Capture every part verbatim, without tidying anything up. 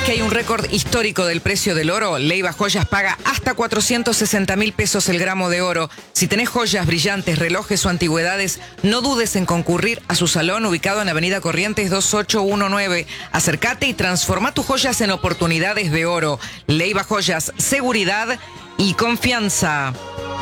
que hay un récord histórico del precio del oro? Leiva Joyas paga hasta cuatrocientos sesenta mil pesos el gramo de oro. Si tenés joyas, brillantes, relojes o antigüedades, no dudes en concurrir a su salón ubicado en Avenida Corrientes dos ocho uno nueve. Acércate y transforma tus joyas en oportunidades de oro. Leiva Joyas, seguridad y confianza.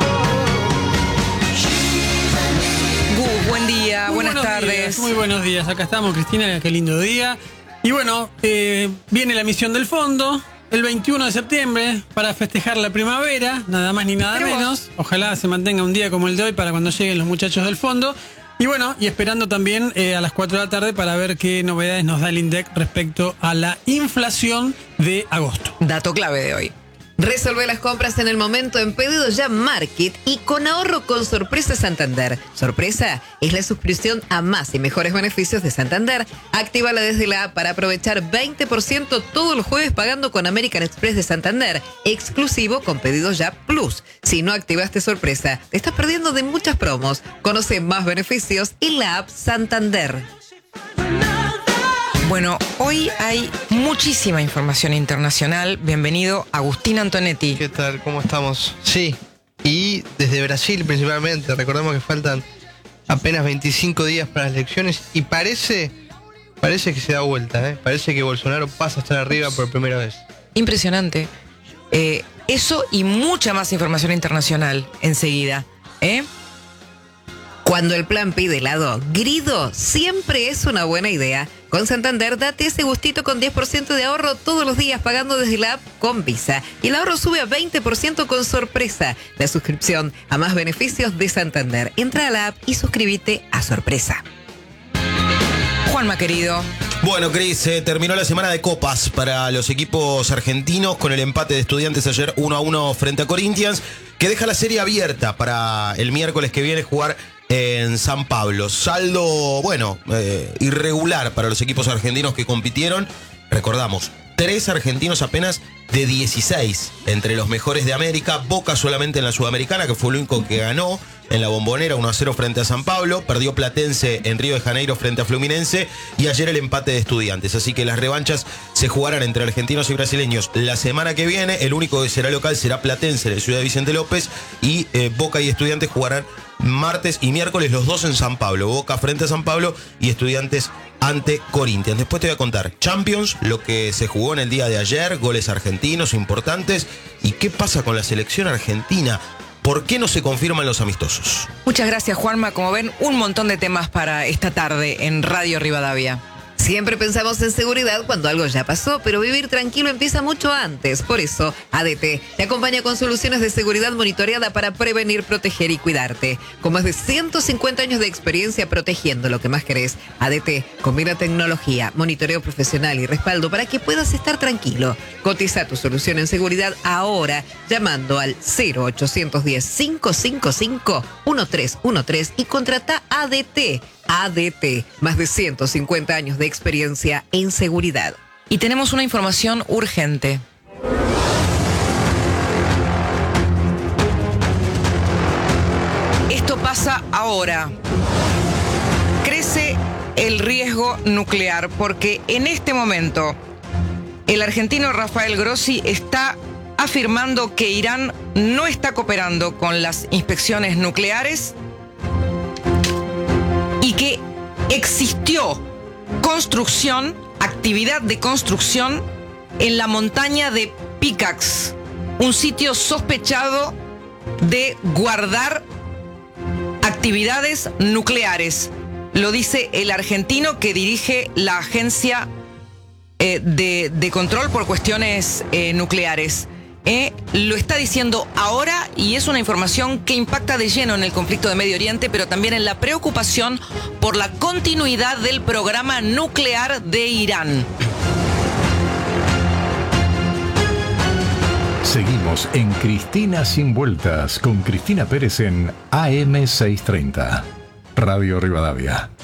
Gus, buen día, Muy buenas tardes. Días, muy buenos días, acá estamos, Cristina, qué lindo día. Y bueno, eh, viene la emisión del fondo el veintiuno de septiembre para festejar la primavera, nada más ni nada Pero menos. Ojalá se mantenga un día como el de hoy para cuando lleguen los muchachos del fondo. Y bueno, y esperando también eh, a las cuatro de la tarde para ver qué novedades nos da el INDEC respecto a la inflación de agosto. Dato clave de hoy. Resolve las compras en el momento en Pedidos Ya Market y con ahorro con Sorpresa Santander. Sorpresa es la suscripción a más y mejores beneficios de Santander. Actívala desde la app para aprovechar veinte por ciento todos los jueves pagando con American Express de Santander, exclusivo con Pedidos Ya Plus. Si no activaste Sorpresa, te estás perdiendo de muchas promos. Conoce más beneficios en la app Santander. Bueno, hoy hay muchísima información internacional. Bienvenido, Agustín Antonetti. ¿Qué tal? ¿Cómo estamos? Sí, y desde Brasil principalmente. Recordemos que faltan apenas veinticinco días para las elecciones y parece, parece que se da vuelta, ¿eh? Parece que Bolsonaro pasa a estar arriba por primera vez. Impresionante. Eh, eso y mucha más información internacional enseguida, ¿eh? Cuando el plan pide helado, Grido siempre es una buena idea. Con Santander, date ese gustito con diez por ciento de ahorro todos los días pagando desde la app con Visa. Y el ahorro sube a veinte por ciento con Sorpresa, la suscripción a más beneficios de Santander. Entra a la app y suscríbete a Sorpresa. Juanma, querido. Bueno, Cris, eh, terminó la semana de copas para los equipos argentinos con el empate de Estudiantes ayer uno a uno frente a Corinthians, que deja la serie abierta para el miércoles que viene jugar en San Pablo. Saldo, bueno, eh, irregular para los equipos argentinos que compitieron. Recordamos, tres argentinos apenas de dieciséis entre los mejores de América. Boca solamente en la Sudamericana, que fue el único que ganó en la Bombonera uno a cero frente a San Pablo. Perdió Platense en Río de Janeiro frente a Fluminense. Y ayer el empate de Estudiantes. Así que las revanchas se jugarán entre argentinos y brasileños la semana que viene. El único que será local será Platense en la ciudad de Vicente López. Y eh, Boca y Estudiantes jugarán martes y miércoles, los dos en San Pablo. Boca frente a San Pablo y Estudiantes ante Corinthians. Después te voy a contar Champions, lo que se jugó en el día de ayer, goles argentinos importantes. ¿Y qué pasa con la selección argentina? ¿Por qué no se confirman los amistosos? Muchas gracias, Juanma. Como ven, un montón de temas para esta tarde en Radio Rivadavia. Siempre pensamos en seguridad cuando algo ya pasó, pero vivir tranquilo empieza mucho antes. Por eso, A D T te acompaña con soluciones de seguridad monitoreada para prevenir, proteger y cuidarte. Con más de ciento cincuenta años de experiencia protegiendo lo que más querés, A D T combina tecnología, monitoreo profesional y respaldo para que puedas estar tranquilo. Cotiza tu solución en seguridad ahora llamando al cero ochocientos diez, cinco cinco cinco, uno tres uno tres y contrata A D T. A D T, más de ciento cincuenta años de experiencia en seguridad. Y tenemos una información urgente. Esto pasa ahora. Crece el riesgo nuclear porque en este momento el argentino Rafael Grossi está afirmando que Irán no está cooperando con las inspecciones nucleares y que existió construcción, actividad de construcción en la montaña de Pickaxe, un sitio sospechado de guardar actividades nucleares. Lo dice el argentino que dirige la agencia eh, de, de control por cuestiones eh, nucleares. Eh, lo está diciendo ahora y es una información que impacta de lleno en el conflicto de Medio Oriente, pero también en la preocupación por la continuidad del programa nuclear de Irán. Seguimos en Cristina Sin Vueltas con Cristina Pérez en A M seiscientos treinta, Radio Rivadavia.